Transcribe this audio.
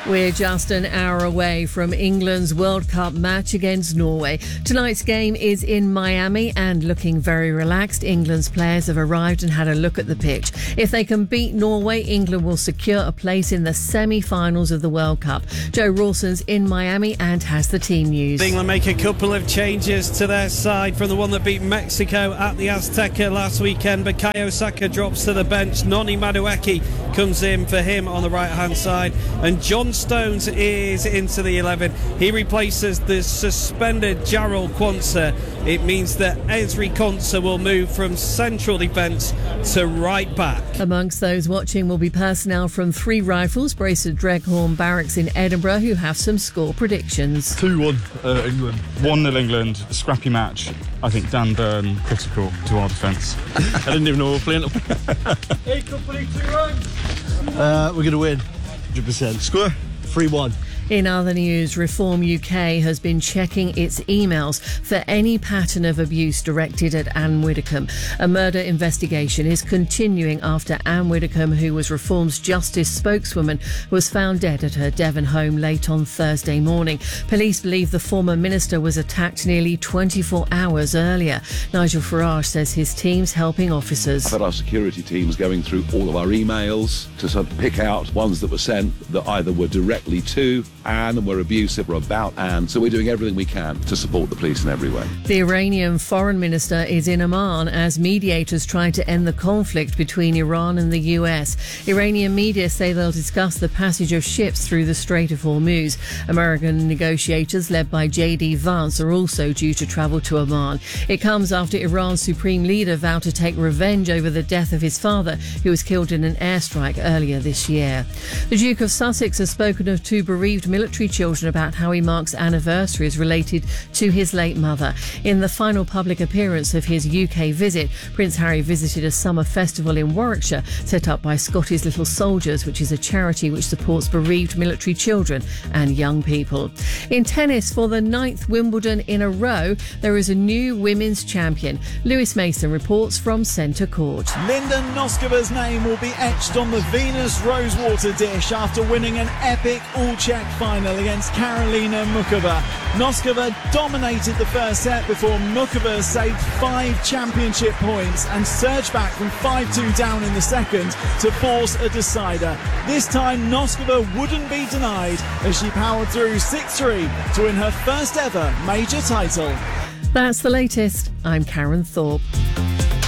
We're just an hour away from England's World Cup match against Norway. Tonight's game is in Miami and looking very relaxed. England's players have arrived and had a look at the pitch. If they can beat Norway, England will secure a place in the semi-finals of the World Cup. Joe Rawson's in Miami and has the team news. England make a couple of changes to their side from the one that beat Mexico at the Azteca last weekend. Bukayo Saka drops to the bench. Noni Madueke comes in for him on the right-hand side. And John Stones is into the 11. He replaces the suspended Jarrell Quansah. It means that Ezri Konsa will move from central defence to right back. Amongst those watching will be personnel from Three Rifles, Braced Dreghorn Barracks in Edinburgh, who have some score predictions. 2-1 England. 1-0 England. A scrappy match. I think Dan Burn critical to our defence. I didn't even know we were playing. Hey, company, 2 runs. We're going to win. 100%. Score? 3-1. In other news, Reform UK has been checking its emails for any pattern of abuse directed at Anne Widdecombe. A murder investigation is continuing after Anne Widdecombe, who was Reform's justice spokeswoman, was found dead at her Devon home late on Thursday morning. Police believe the former minister was attacked nearly 24 hours earlier. Nigel Farage says his team's helping officers. I've had our security teams going through all of our emails to sort of pick out ones that were sent that either were directly to Anne and were abusive or about Anne. So we're doing everything we can to support the police in every way. The Iranian foreign minister is in Amman as mediators try to end the conflict between Iran and the US. Iranian media say they'll discuss the passage of ships through the Strait of Hormuz. American negotiators led by J.D. Vance are also due to travel to Amman. It comes after Iran's supreme leader vowed to take revenge over the death of his father, who was killed in an airstrike earlier this year. The Duke of Sussex has spoken of two bereaved military children about how he marks anniversaries related to his late mother. In the final public appearance of his UK visit, Prince Harry visited a summer festival in Warwickshire set up by Scottish Little Soldiers, which is a charity which supports bereaved military children and young people. In tennis, for the 9th Wimbledon in a row, there is a new women's champion. Lewis Mason reports from Centre Court. Linda Noskova's name will be etched on the Venus Rosewater dish after winning an epic all-Czech final against Karolina Muchova. Noskova dominated the first set before Muchova saved 5 championship points and surged back from 5-2 down in the second to force a decider. This time Noskova wouldn't be denied as she powered through 6-3 to win her first ever major title. That's the latest. I'm Karen Thorpe.